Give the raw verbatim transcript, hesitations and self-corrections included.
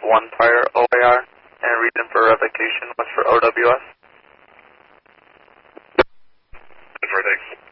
one prior O A R, and reason for revocation was for O W S. That's right, thanks.